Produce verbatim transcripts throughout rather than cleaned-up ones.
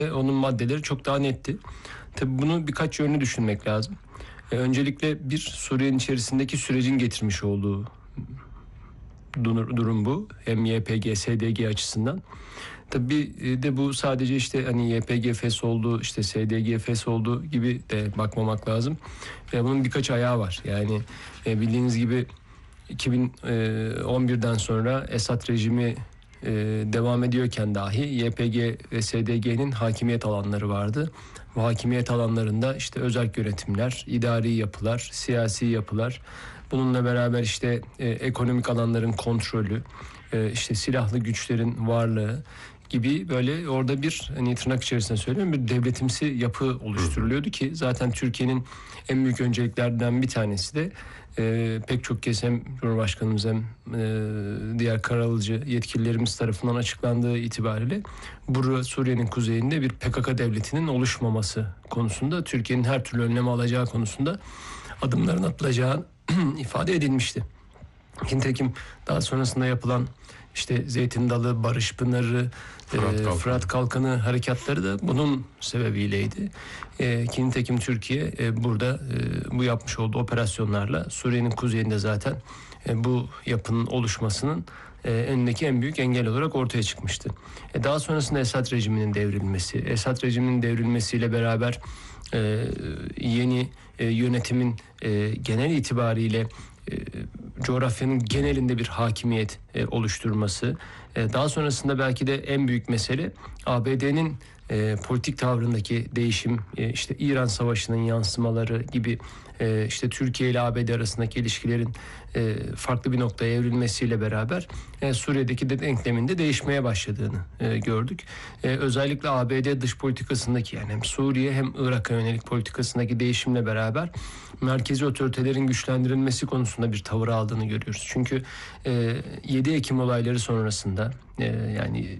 onun maddeleri çok daha netti. Tabii bunu birkaç yönlü düşünmek lazım. E, öncelikle bir Suriye'nin içerisindeki sürecin getirmiş olduğu durum bu. Hem Y P G, S D G açısından. Tabii de bu sadece işte hani Y P G fes oldu, işte S D G fes oldu gibi de bakmamak lazım. Ve bunun birkaç ayağı var. Yani e, bildiğiniz gibi iki bin on birden sonra Esad rejimi e, devam ediyorken dahi Y P G ve S D G'nin hakimiyet alanları vardı. Bu hakimiyet alanlarında işte özerk yönetimler, idari yapılar, siyasi yapılar, bununla beraber işte e, ekonomik alanların kontrolü, e, işte silahlı güçlerin varlığı gibi böyle orada bir, hani tırnak içerisinde söylüyorum, bir devletimsi yapı oluşturuluyordu ki zaten Türkiye'nin en büyük önceliklerinden bir tanesi de e, pek çok kez hem Cumhurbaşkanımız hem e, diğer karar alıcı yetkililerimiz tarafından açıklandığı itibariyle bu Suriye'nin kuzeyinde bir P K K devletinin oluşmaması konusunda Türkiye'nin her türlü önlem alacağı konusunda adımların atılacağı ifade edilmişti. Nitekim daha sonrasında yapılan işte Zeytin Dalı, Barış Pınarı, Fırat, e, Kalkanı. Fırat Kalkanı harekatları da bunun sebebiyleydi. E, ki nitekim Türkiye e, burada e, bu yapmış olduğu operasyonlarla Suriye'nin kuzeyinde zaten e, bu yapının oluşmasının e, önündeki en büyük engel olarak ortaya çıkmıştı. E, daha sonrasında Esad rejiminin devrilmesi, Esad rejiminin devrilmesiyle beraber e, yeni e, yönetimin e, genel itibariyle e, coğrafyanın genelinde bir hakimiyet e, oluşturması. E, daha sonrasında belki de en büyük mesele A B D'nin e, politik tavrındaki değişim, e, işte İran Savaşı'nın yansımaları gibi, e, işte Türkiye ile A B D arasındaki ilişkilerin e, farklı bir noktaya evrilmesiyle beraber e, Suriye'deki de denkleminde değişmeye başladığını e, gördük. E, özellikle A B D dış politikasındaki, yani hem Suriye hem Irak'a yönelik politikasındaki değişimle beraber merkezi otoritelerin güçlendirilmesi konusunda bir tavır aldığını görüyoruz. Çünkü e, yedi Ekim olayları sonrasında e, yani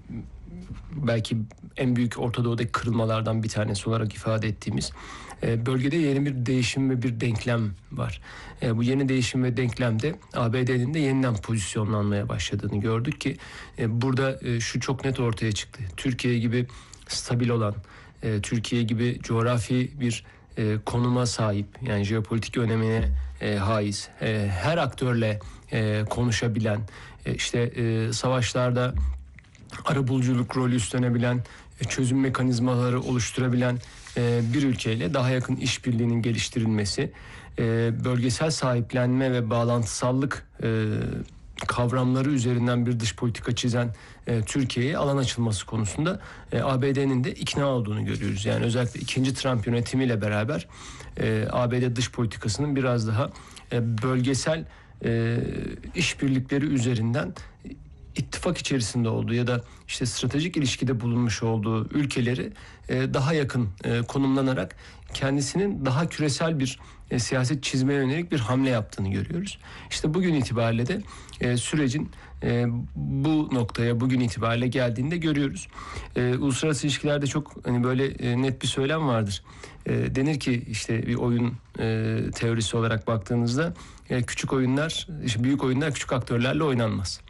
belki en büyük Orta Doğu'daki kırılmalardan bir tanesi olarak ifade ettiğimiz e, bölgede yeni bir değişim ve bir denklem var. E, bu yeni değişim ve denklemde A B D'nin de yeniden pozisyonlanmaya başladığını gördük ki e, burada e, şu çok net ortaya çıktı. Türkiye gibi stabil olan, e, Türkiye gibi coğrafi bir e, konuma sahip, yani jeopolitik önemine e, haiz, e, her aktörle e, konuşabilen, e, işte e, savaşlarda arabuluculuk rolü üstlenebilen, e, çözüm mekanizmaları oluşturabilen e, bir ülkeyle daha yakın işbirliğinin geliştirilmesi, e, bölgesel sahiplenme ve bağlantısallık e, kavramları üzerinden bir dış politika çizen e, Türkiye'ye alan açılması konusunda e, A B D'nin de ikna olduğunu görüyoruz. Yani özellikle ikinci Trump yönetimiyle beraber e, A B D dış politikasının biraz daha e, bölgesel e, işbirlikleri üzerinden ittifak içerisinde olduğu ya da işte stratejik ilişkide bulunmuş olduğu ülkeleri e, daha yakın e, konumlanarak kendisinin daha küresel bir e, siyaset çizmeye yönelik bir hamle yaptığını görüyoruz. İşte bugün itibariyle de e, sürecin e, bu noktaya bugün itibariyle geldiğini de görüyoruz. E, uluslararası ilişkilerde çok hani böyle e, net bir söylem vardır. E, denir ki işte bir oyun e, teorisi olarak baktığınızda e, küçük oyunlar, işte büyük oyunlar küçük aktörlerle oynanmaz.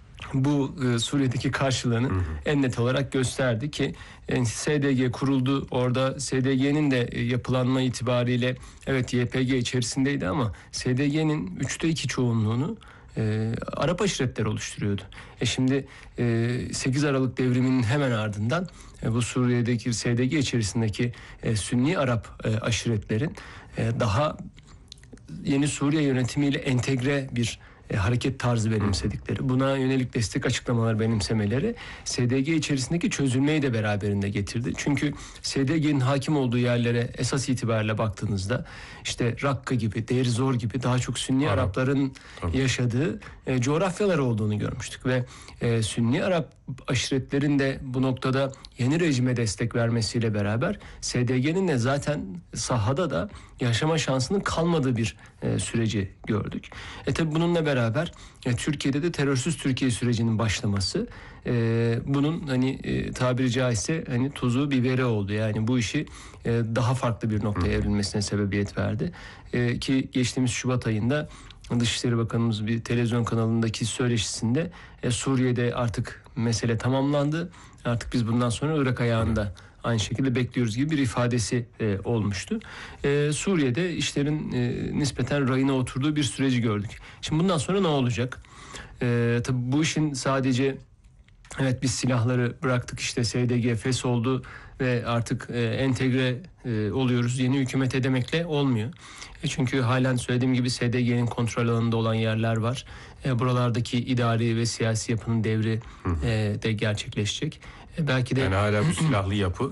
Bu e, Suriye'deki karşılığını hı hı. en net olarak gösterdi ki e, S D G kuruldu. Orada S D G'nin de e, yapılanma itibariyle evet Y P G içerisindeydi ama S D G'nin üçte iki çoğunluğunu e, Arap aşiretleri oluşturuyordu. E şimdi e, sekiz Aralık devriminin hemen ardından e, bu Suriye'deki S D G içerisindeki e, Sünni Arap e, aşiretlerin e, daha yeni Suriye yönetimiyle entegre bir E, hareket tarzı benimsedikleri, buna yönelik destek açıklamalar benimsemeleri S D G içerisindeki çözülmeyi de beraberinde getirdi. Çünkü S D G'nin hakim olduğu yerlere esas itibariyle baktığınızda işte Rakka gibi, Deir Zor gibi daha çok Sünni Arap. Arapların Tabii. yaşadığı e, coğrafyalar olduğunu görmüştük ve e, Sünni Arap aşiretlerin de bu noktada yeni rejime destek vermesiyle beraber S D G'nin de zaten sahada da yaşama şansının kalmadığı bir e, süreci gördük. E tabi bununla beraber e, Türkiye'de de terörsüz Türkiye sürecinin başlaması e, bunun hani e, tabiri caizse hani tuzu biberi oldu. Yani bu işi e, daha farklı bir noktaya evrilmesine sebebiyet verdi. E, ki geçtiğimiz Şubat ayında Dışişleri Bakanımız bir televizyon kanalındaki söyleşisinde e, Suriye'de artık mesele tamamlandı. Artık biz bundan sonra Irak ayağında aynı şekilde bekliyoruz gibi bir ifadesi e, olmuştu. E, Suriye'de işlerin e, nispeten rayına oturduğu bir süreci gördük. Şimdi bundan sonra ne olacak? E, tabii bu işin sadece evet biz silahları bıraktık, işte S D G fes oldu ve artık e, entegre e, oluyoruz yeni hükümete demekle olmuyor. E, çünkü halen söylediğim gibi S D G'nin kontrol alanında olan yerler var. E, buralardaki idari ve siyasi yapının devri e, de gerçekleşecek. E, belki de yani hala bu silahlı yapı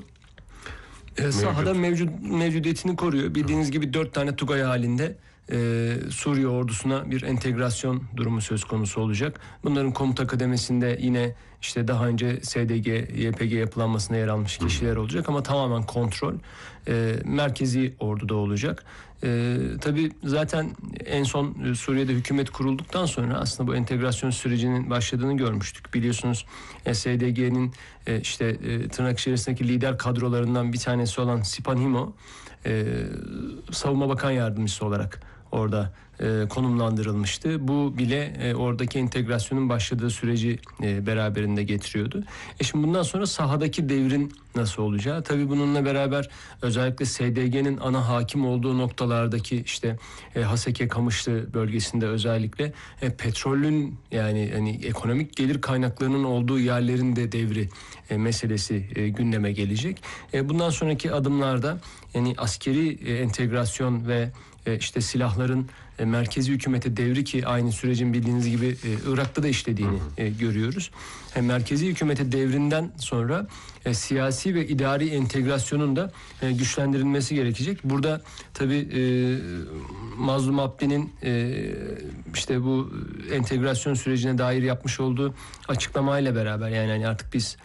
e, sahada mevcut mevcudiyetini koruyor. Bildiğiniz gibi dört tane Tugay halinde Ee, Suriye ordusuna bir entegrasyon durumu söz konusu olacak. Bunların komuta kademesinde yine işte daha önce S D G, Y P G yapılanmasına yer almış kişiler olacak ama tamamen kontrol e, merkezi orduda olacak. E, tabii zaten en son Suriye'de hükümet kurulduktan sonra aslında bu entegrasyon sürecinin başladığını görmüştük. Biliyorsunuz S D G'nin e, işte e, tırnak içerisindeki lider kadrolarından bir tanesi olan Sipanhimo e, Savunma Bakan Yardımcısı olarak orada e, konumlandırılmıştı. Bu bile e, oradaki entegrasyonun başladığı süreci e, beraberinde getiriyordu. E şimdi bundan sonra sahadaki devrin nasıl olacağı? Tabii bununla beraber özellikle S D G'nin ana hakim olduğu noktalardaki işte e, Haseke Kamışlı bölgesinde özellikle e, petrolün yani hani ekonomik gelir kaynaklarının olduğu yerlerin de devri e, meselesi e, gündeme gelecek. E, bundan sonraki adımlarda yani askeri e, entegrasyon ve işte silahların merkezi hükümete devri ki aynı sürecin bildiğiniz gibi Irak'ta da işlediğini hı hı. görüyoruz. Merkezi hükümete devrinden sonra siyasi ve idari entegrasyonun da güçlendirilmesi gerekecek. Burada tabii Mazlum Abdi'nin işte bu entegrasyon sürecine dair yapmış olduğu açıklamayla beraber yani hani artık biz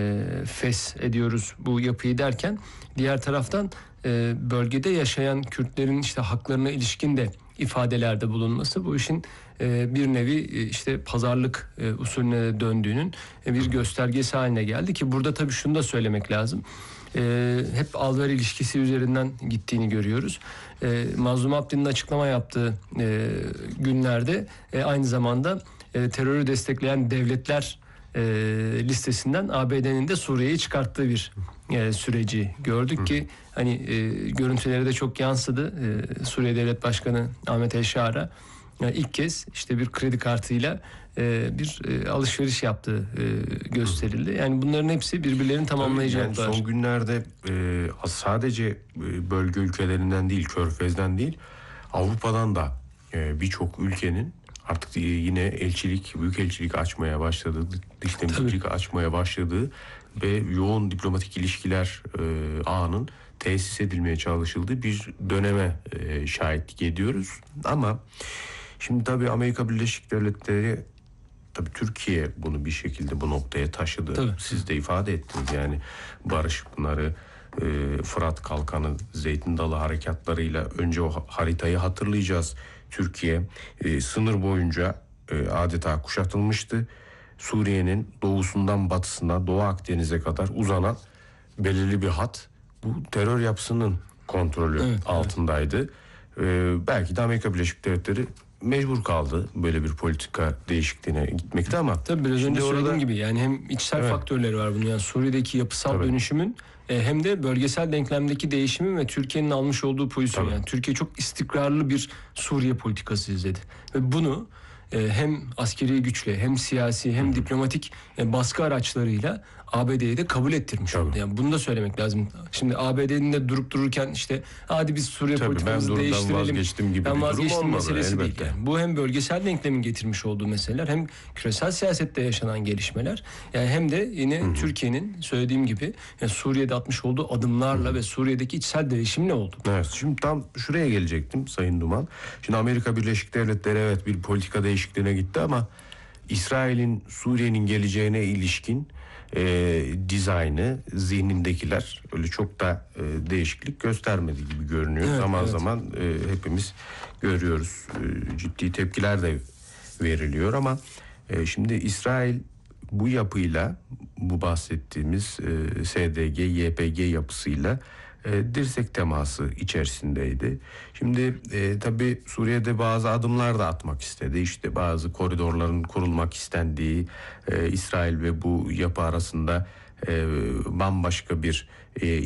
fes ediyoruz bu yapıyı derken diğer taraftan bölgede yaşayan Kürtlerin işte haklarına ilişkin de ifadelerde bulunması bu işin bir nevi işte pazarlık usulüne döndüğünün bir göstergesi haline geldi ki burada tabii şunu da söylemek lazım. Hep al-ver ilişkisi üzerinden gittiğini görüyoruz. Mazlum Abdi'nin açıklama yaptığı günlerde aynı zamanda terörü destekleyen devletler E, listesinden A B D'nin de Suriye'yi çıkarttığı bir e, süreci gördük ki hani e, görüntülere de çok yansıdı. E, Suriye Devlet Başkanı Ahmet El-Şara e, ilk kez işte bir kredi kartıyla e, bir e, alışveriş yaptığı e, gösterildi. Yani bunların hepsi birbirlerini tamamlayıcı yani noktalar. Son günlerde e, sadece bölge ülkelerinden değil, Körfez'den değil, Avrupa'dan da e, birçok ülkenin artık yine elçilik, büyükelçilik açmaya başladığı, dış temsilcilik açmaya başladığı ve yoğun diplomatik ilişkiler e, ağının tesis edilmeye çalışıldığı bir döneme e, şahitlik ediyoruz. Ama şimdi tabii Amerika Birleşik Devletleri, tabii Türkiye bunu bir şekilde bu noktaya taşıdı. Tabii. Siz de ifade ettiniz yani Barış Pınarı, e, Fırat Kalkanı, Zeytin Dalı harekatlarıyla önce o haritayı hatırlayacağız. Türkiye e, sınır boyunca e, adeta kuşatılmıştı. Suriye'nin doğusundan batısına, Doğu Akdeniz'e kadar uzanan belirli bir hat bu terör yapısının kontrolü evet, altındaydı. Evet. E, belki de Amerika Birleşik Devletleri mecbur kaldı böyle bir politika değişikliğine gitmekte ama tabii biraz önce söylediğim orada gibi yani hem içsel evet. faktörleri var bunun yani Suriye'deki yapısal tabii. dönüşümün e, hem de bölgesel denklemdeki değişimin ve Türkiye'nin almış olduğu pozisyon tabii. yani Türkiye çok istikrarlı bir Suriye politikası izledi ve bunu e, hem askeri güçle hem siyasi hem Hı. diplomatik e, baskı araçlarıyla A B D'ye de kabul ettirmiş Tabii. oldu. Yani bunu da söylemek lazım. Şimdi A B D'nin de durup dururken işte hadi biz Suriye Tabii, politikamızı ben değiştirelim. Ben vazgeçtim gibi ben bir durum olmadı meselesi elbette. değil. Yani bu hem bölgesel denklemin getirmiş olduğu meseleler hem küresel siyasette yaşanan gelişmeler. Yani hem de yine Hı-hı. Türkiye'nin söylediğim gibi yani Suriye'de atmış olduğu adımlarla Hı-hı. ve Suriye'deki içsel değişimle oldu. Evet, şimdi tam şuraya gelecektim Sayın Duman. Şimdi Amerika Birleşik Devletleri evet bir politika değişikliğine gitti ama İsrail'in Suriye'nin geleceğine ilişkin e, dizaynı, zihnindekiler öyle çok da e, değişiklik göstermedi gibi görünüyor. Evet, zaman evet. zaman e, hepimiz görüyoruz. E, ciddi tepkiler de veriliyor ama e, şimdi İsrail bu yapıyla, bu bahsettiğimiz e, S D G, Y P G yapısıyla e, dirsek teması içerisindeydi. Şimdi e, tabii Suriye'de bazı adımlar da atmak istedi. İşte bazı koridorların kurulmak istendiği, e, İsrail ve bu yapı arasında e, bambaşka bir e,